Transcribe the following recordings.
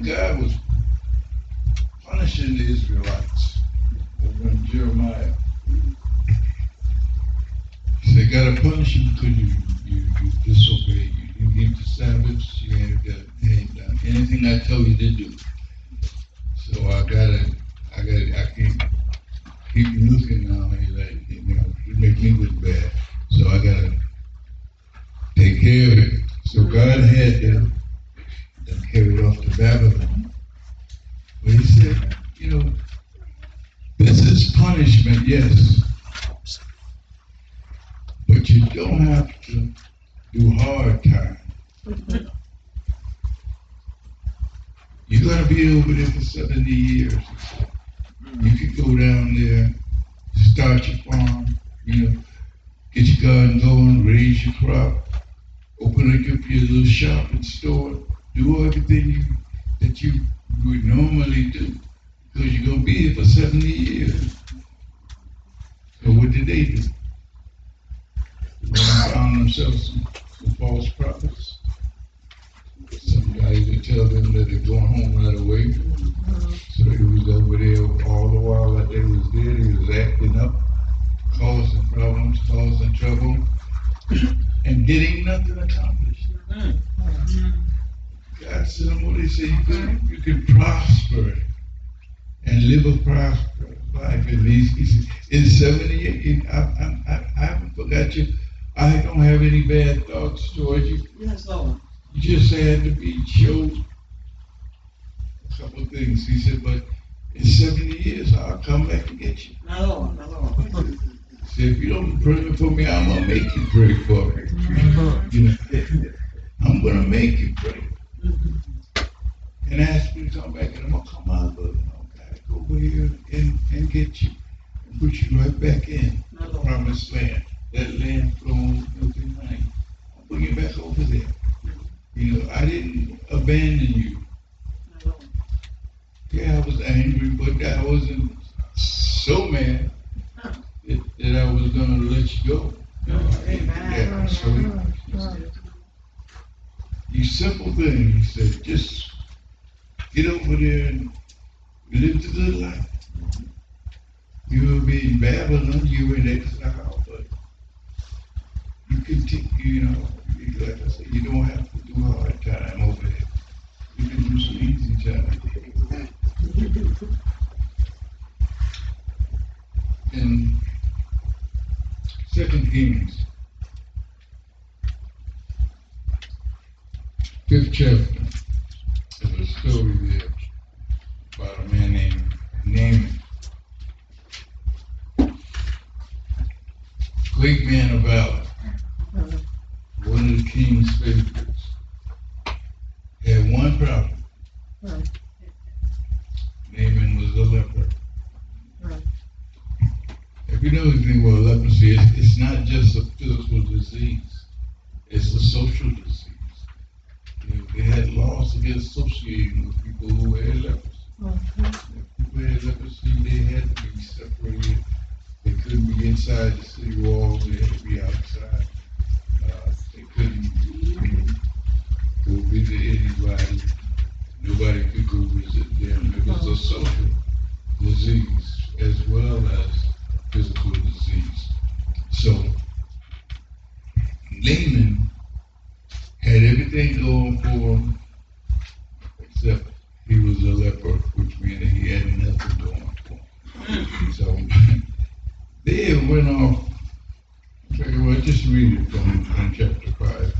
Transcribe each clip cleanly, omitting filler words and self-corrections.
God was punishing the Israelites over in Jeremiah. He said, "Gotta punish you because you disobeyed. You didn't keep the Sabbaths. You ain't done anything I tell you to do. So I can't keep looking now. Like, it makes me look bad. So I gotta take care of it." So God had them carried off to Babylon. But He said, this is punishment, yes. But you don't have to do hard time. You're going to be over there for 70 years. You could go down there, start your farm, get your garden going, raise your crop, open up your little shop and store, do everything that you would normally do, because you're going to be here for 70 years. So what did they do? They found themselves some false prophets. Somebody to tell them that they're going home right away. So he was over there all the while that they was there. He was acting up, causing problems, causing trouble, and getting nothing accomplished. God said, what he said, you can prosper and live a prosperous life. And he said, in 78, I haven't forgot you. I don't have any bad thoughts towards you. Yes, Lord. You just had to be showed a couple of things. He said, but in 70 years, I'll come back and get you. My Lord, my Lord. He said, if you don't pray for me, I'm going to make you pray for me. I'm going to make you pray. And ask me to come back, and I'm going to come out, but go over here and get you and put you right back in the promised land. That land flowing with milk and honey. I'll bring you back over there. I didn't abandon you. Yeah, I was angry, but I wasn't so mad that I was going to let you go. I show you. You simple thing, he said, just get over there and live the good life. You will be in Babylon, you were in exile, but you continue, like I said, you don't have to do hard time over there. You can do some easy time. In 2 Kings, 5th chapter, there's a story there about a man named Naaman. Great man of valor. One of the king's favorites. Had one problem. Naaman was a leper. If you know anything about leprosy, it's not just a physical disease. It's a social disease. They had laws against associating with people who had leprosy. If people had leprosy, they had to be separated. They couldn't be inside the city walls. They had to be outside. They couldn't go visit anybody. Nobody could go visit them. It was a social disease as well as physical disease. So Naaman had everything going for him except he was a leper, which meant that he had nothing going for him. So they went off. Well, just read it from chapter 5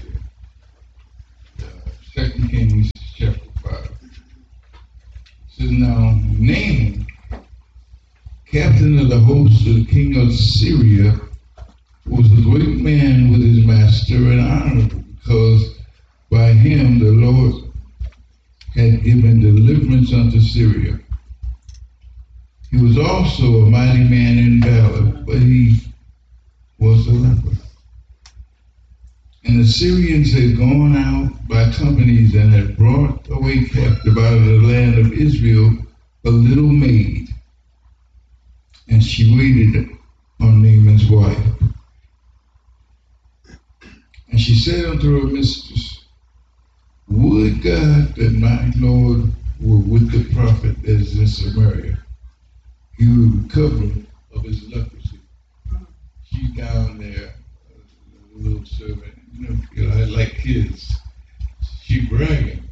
there. 2 Kings chapter 5. It says, now Naaman, captain of the host of the king of Syria, was a great man with his master and honorable, because by him the Lord had given deliverance unto Syria. He was also a mighty man in valor, but he was a leper. And the Syrians had gone out by companies and had brought away captive out of the land of Israel a little maid. And she waited on Naaman's wife. And she said unto her mistress, would God that my Lord were with the prophet that is in Samaria, he will recover of his leprosy. She down there, a little servant, I like kids. She bragging,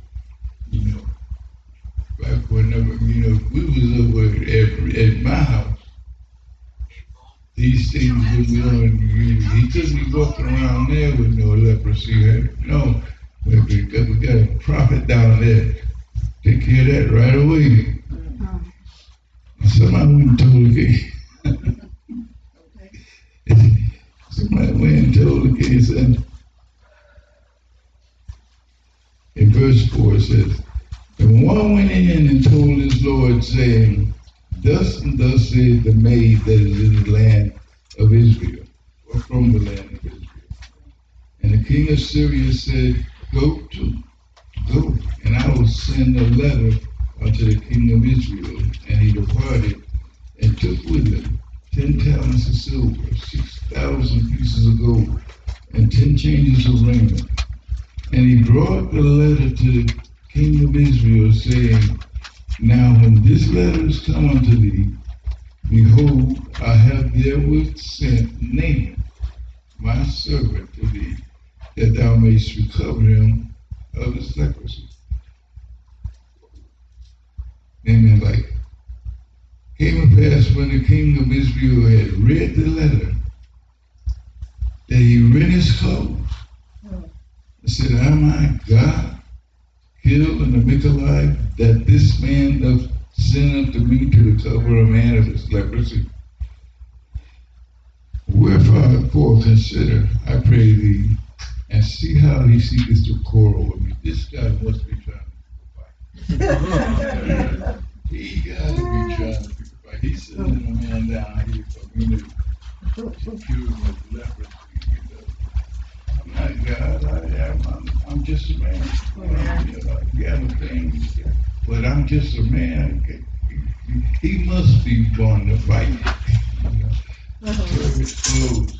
back whenever, we was over at my house. These things that we don't, he couldn't be walking around there with no leprosy. No, we got a prophet down there. Take care of that right away. Somebody went and told the king. Somebody went and told the king, said, in verse 4 it says, and one went in and told his Lord, saying, thus and thus said the maid that is in the land of Israel, or from the land of Israel. And the king of Syria said, go, and I will send a letter unto the king of Israel. And he departed and took with him 10 talents of silver, 6,000 pieces of gold, and 10 changes of raiment. And he brought the letter to the king of Israel, saying, now when this letter is come unto thee, behold, I have therewith sent Naaman, my servant, to thee, that thou mayest recover him of his leprosy. Naaman, like, came to pass when the king of Israel had read the letter, that he rent his clothes and said, am I God? Kill and to make alive, that this man doth send unto me to recover a man of his leprosy. Wherefore consider, I pray thee, and see how he seeketh to quarrel with me. This guy must be trying to fight. He got to be trying to fight. He's sending a man down here for me to cure him of leprosy. I'm not God. I'm just a man. Yeah, but I'm just a man. He must be born to fight. Service closed.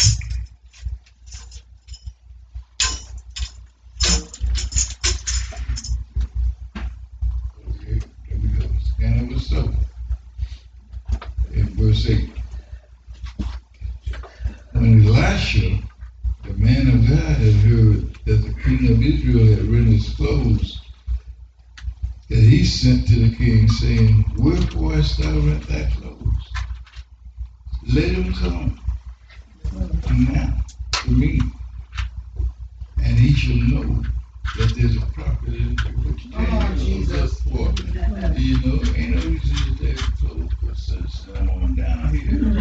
Okay, there we go. Stand over so. In verse 8. When Elisha, the man of God, had heard that the king of Israel had rent his clothes, that he sent to the king, saying, wherefore hast thou rent thy clothes? Let him come now to me, and he shall know that there's a prophet in Jesus. For ain't no reason to take clothes, but send someone down here.